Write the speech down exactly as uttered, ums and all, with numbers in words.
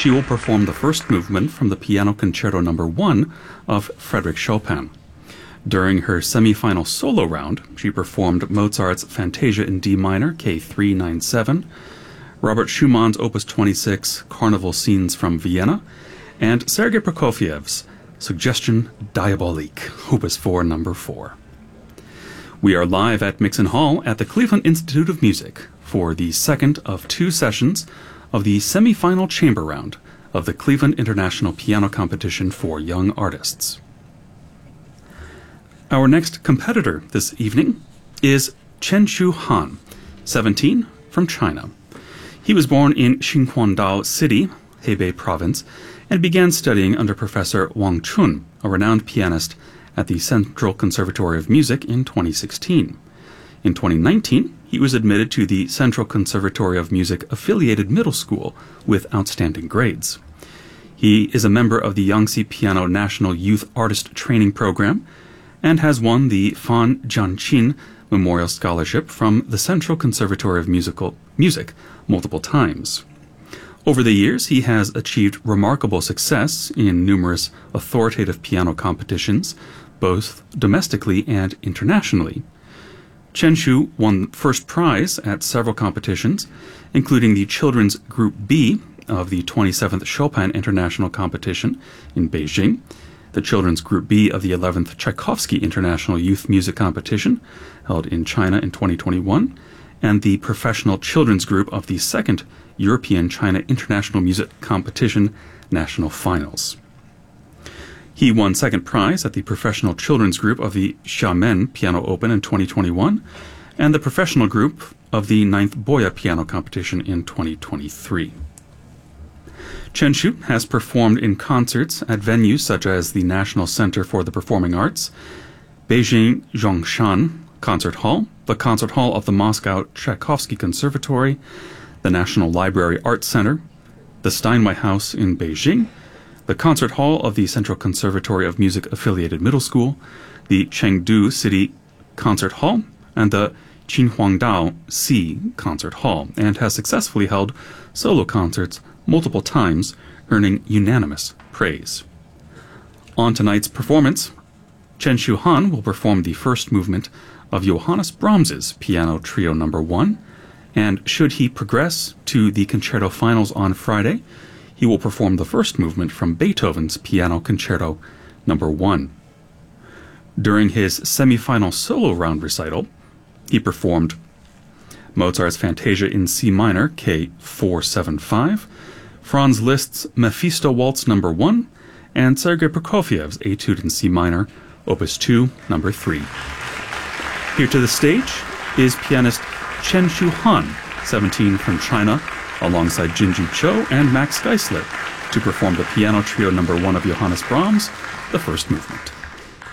she will perform the first movement from the Piano Concerto number one of Frédéric Chopin. During her semi-final solo round, she performed Mozart's Fantasia in D minor, K three ninety-seven, Robert Schumann's Opus twenty-six, Carnival Scenes from Vienna, and Sergei Prokofiev's Suggestion Diabolique, Opus four, number four. We are live at Mixon Hall at the Cleveland Institute of Music for the second of two sessions of the semi-final chamber round of the Cleveland International Piano Competition for Young Artists. Our next competitor this evening is Chen-Shu Han, seventeen, from China. He was born in Xinhuangdao City, Hebei Province, and began studying under Professor Wang Chun, a renowned pianist at the Central Conservatory of Music, in twenty sixteen. In twenty nineteen, he was admitted to the Central Conservatory of Music affiliated middle school with outstanding grades. He is a member of the Yangtze Piano National Youth Artist Training Program and has won the Fan Jianqin Memorial Scholarship from the Central Conservatory of Musical Music multiple times. Over the years, he has achieved remarkable success in numerous authoritative piano competitions, both domestically and internationally. Chen-Shu won first prize at several competitions, including the Children's Group B of the twenty-seventh Chopin International Competition in Beijing, the Children's Group B of the eleventh Tchaikovsky International Youth Music Competition, held in China in twenty twenty-one, and the Professional Children's Group of the second European China International Music Competition National Finals. He won second prize at the Professional Children's Group of the Xiamen Piano Open in twenty twenty-one, and the Professional Group of the ninth Boya Piano Competition in twenty twenty-three. Chen-Shu has performed in concerts at venues such as the National Center for the Performing Arts, Beijing Zhongshan Concert Hall, the Concert Hall of the Moscow Tchaikovsky Conservatory, the National Library Arts Center, the Steinway House in Beijing, the Concert Hall of the Central Conservatory of Music Affiliated Middle School, the Chengdu City Concert Hall, and the Qinhuangdao Sea Concert Hall, and has successfully held solo concerts multiple times, earning unanimous praise. On tonight's performance, Chen-Shu Han will perform the first movement of Johannes Brahms's Piano Trio number one, and should he progress to the concerto finals on Friday, he will perform the first movement from Beethoven's Piano Concerto number one. During his semi-final solo round recital, he performed Mozart's Fantasia in C minor, K four seventy-five, Franz Liszt's Mephisto Waltz number one, and Sergei Prokofiev's Etude in C minor, Opus two, number three. Here to the stage is pianist Chen-Shu Han, seventeen, from China, alongside Jinju Cho and Max Geisler, to perform the Piano Trio number one of Johannes Brahms, the first movement.